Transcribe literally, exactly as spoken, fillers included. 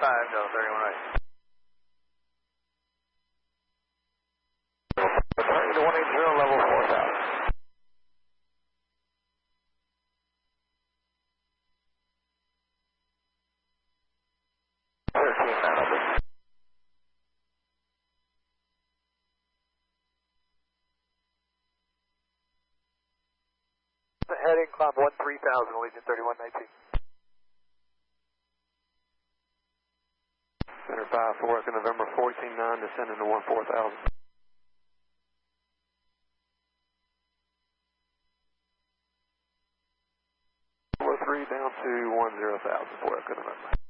five, Delta thirty-one right. Returning to one eight zero, level four thousand. thirteen Malibu. Heading, climb one three thousand, Allegiant thirty-one nineteen. Center five four, November fourteen nine, descending to one four thousand. three down to one zero thousand, four November.